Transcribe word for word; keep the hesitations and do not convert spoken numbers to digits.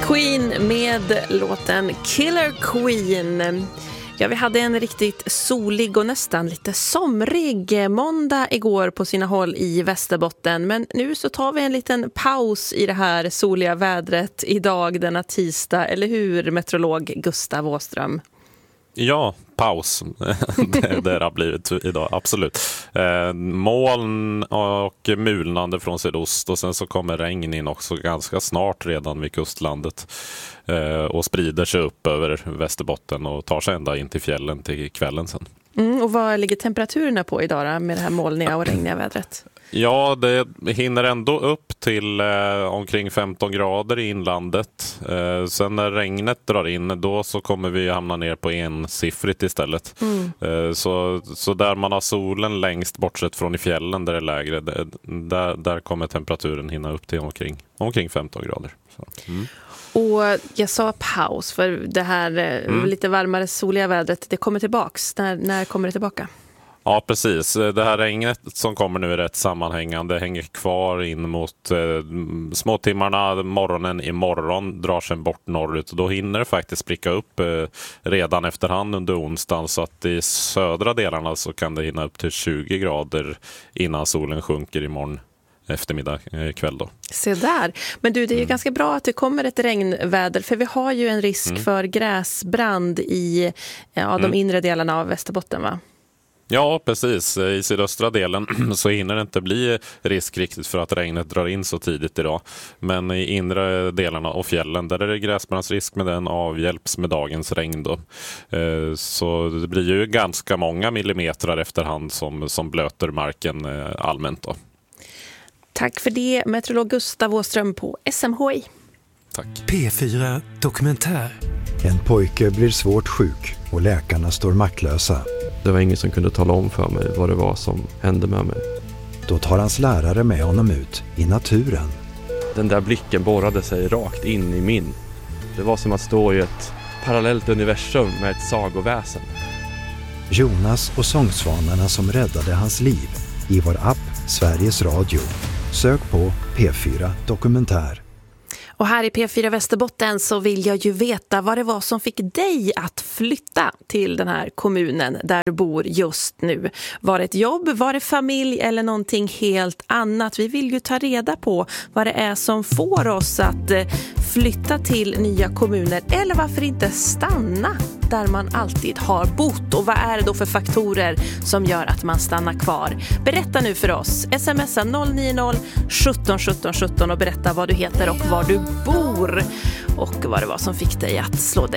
Queen med låten Killer Queen. Ja, vi hade en riktigt solig och nästan lite somrig måndag igår på sina håll i Västerbotten. Men nu så tar vi en liten paus i det här soliga vädret idag denna tisdag. Eller hur, meteorolog Gustav Åström? Ja, paus. det, det har blivit idag, absolut. Eh, moln och mulnande från sydost och sen så kommer regn in också ganska snart redan vid kustlandet eh, och sprider sig upp över Västerbotten och tar sig ända in till fjällen till kvällen sen. Mm, och vad ligger temperaturerna på idag då, med det här molniga och regniga vädret? Ja, det hinner ändå upp till eh, omkring femton grader i inlandet. Eh, sen när regnet drar in, då så kommer vi hamna ner på ensiffrigt istället. Mm. Eh, så, så där man har solen längst bortsett från i fjällen där det är lägre, där, där kommer temperaturen hinna upp till omkring, omkring femton grader. Så, mm. Och jag sa paus för det här mm. lite varmare soliga vädret, det kommer tillbaks. När, när kommer det tillbaka? Ja, precis. Det här regnet som kommer nu är rätt sammanhängande, hänger kvar in mot eh, småtimmarna, morgonen imorgon, drar sen bort norrut. Och då hinner det faktiskt spricka upp eh, redan efterhand under onsdagen, så att i södra delarna så kan det hinna upp till tjugo grader innan solen sjunker imorgon eftermiddag eh, kväll då. Se där. Men du, det är ju mm. ganska bra att det kommer ett regnväder, för vi har ju en risk mm. för gräsbrand i ja, de mm. inre delarna av Västerbotten, va? Ja, precis. I sydöstra delen så hinner det inte bli risk riktigt för att regnet drar in så tidigt idag. Men i inre delarna och fjällen, där är det gräsbrandsrisk, med den avhjälps med dagens regn då. Så det blir ju ganska många millimeter efterhand som, som blöter marken allmänt då. Tack för det, meteorolog Gustav Åström på S M H I. Tack. P fyra Dokumentär. En pojke blir svårt sjuk och läkarna står maktlösa. Det var ingen som kunde tala om för mig vad det var som hände med mig. Då tar hans lärare med honom ut i naturen. Den där blicken borrade sig rakt in i min. Det var som att stå i ett parallellt universum med ett sagoväsen. Jonas och sångsvanarna som räddade hans liv i vår app Sveriges Radio. Sök på P fyra Dokumentär. Och här i P fyra Västerbotten så vill jag ju veta vad det var som fick dig att flytta till den här kommunen där du bor just nu. Var det ett jobb, var det familj eller någonting helt annat? Vi vill ju ta reda på vad det är som får oss att flytta till nya kommuner, eller varför inte stanna där man alltid har bott, och vad är det då för faktorer som gör att man stannar kvar? Berätta nu för oss. Smsa noll nio noll sjutton sjutton sjutton och berätta vad du heter och var du bor och vad det var som fick dig att slå dig